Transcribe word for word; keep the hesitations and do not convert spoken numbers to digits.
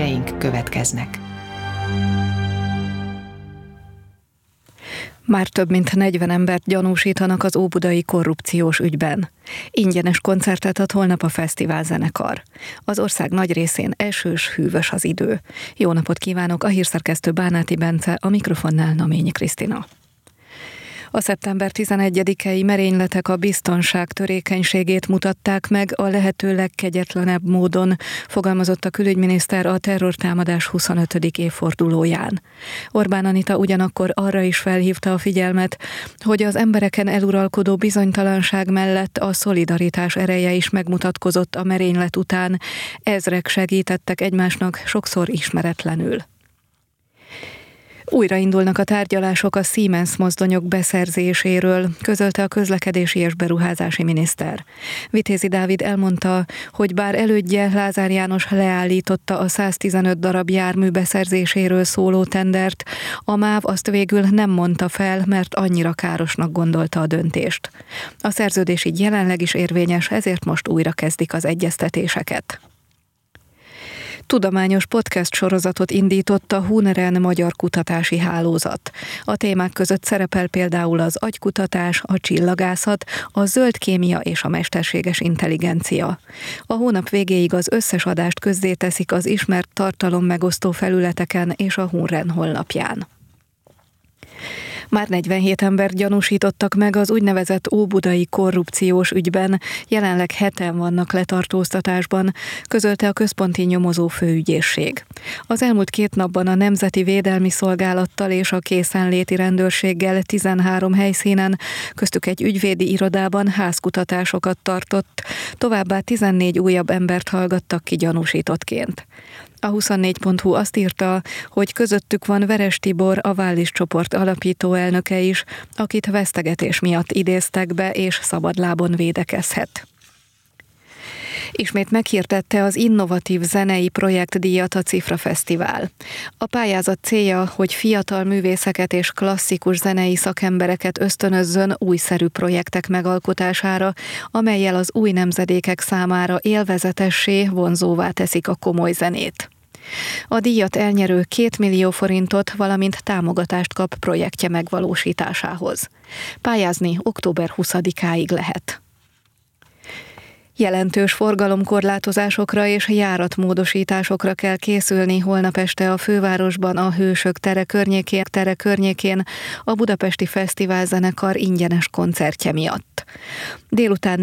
híreink következnek. Már több mint negyven embert gyanúsítanak az óbudai korrupciós ügyben. Ingyenes koncertet ad holnap a fesztiválzenekar. Az ország nagy részén esős, hűvös az idő. Jó napot kívánok, a hírszerkesztő Bánáti Bence, a mikrofonnál Naményi Krisztina. A szeptember tizenegyedikei merényletek a biztonság törékenységét mutatták meg a lehető legkegyetlenebb módon, fogalmazott a külügyminiszter a terrortámadás huszonötödik évfordulóján. Orbán Anita ugyanakkor arra is felhívta a figyelmet, hogy az embereken eluralkodó bizonytalanság mellett a szolidaritás ereje is megmutatkozott a merénylet után. Ezrek segítettek egymásnak, sokszor ismeretlenül. Újraindulnak a tárgyalások a Siemens mozdonyok beszerzéséről, közölte a közlekedési és beruházási miniszter. Vitézi Dávid elmondta, hogy bár elődje Lázár János leállította a száztizenöt darab jármű beszerzéséről szóló tendert, a MÁV azt végül nem mondta fel, mert annyira károsnak gondolta a döntést. A szerződés így jelenleg is érvényes, ezért most újra kezdik az egyeztetéseket. Tudományos podcast sorozatot indított a Huneren Magyar Kutatási Hálózat. A témák között szerepel például az agykutatás, a csillagászat, a zöld kémia és a mesterséges intelligencia. A hónap végéig az összes adást közzéteszik az ismert tartalommegosztó felületeken és a Hunren honlapján. Már negyvenhét embert gyanúsítottak meg az úgynevezett óbudai korrupciós ügyben, jelenleg heten vannak letartóztatásban, közölte a Központi Nyomozó Főügyészség. Az elmúlt két napban a Nemzeti Védelmi Szolgálattal és a Készenléti Rendőrséggel tizenhárom helyszínen, köztük egy ügyvédi irodában házkutatásokat tartott, továbbá tizennégy újabb embert hallgattak ki gyanúsítottként. A huszonnégy pont hu azt írta, hogy közöttük van Veres Tibor, a Vállis csoport alapító elnöke is, akit vesztegetés miatt idéztek be, és szabadlábon védekezhet. Ismét meghirdette az innovatív zenei projektdíjat a Cifra Fesztivál. A pályázat célja, hogy fiatal művészeket és klasszikus zenei szakembereket ösztönözzön újszerű projektek megalkotására, amellyel az új nemzedékek számára élvezetessé, vonzóvá teszik a komoly zenét. A díjat elnyerő két millió forintot, valamint támogatást kap projektje megvalósításához. Pályázni október huszadikáig lehet. Jelentős forgalomkorlátozásokra és járatmódosításokra kell készülni holnap este a fővárosban a Hősök tere környékén, tere környékén a Budapesti Fesztiválzenekar ingyenes koncertje miatt. Délután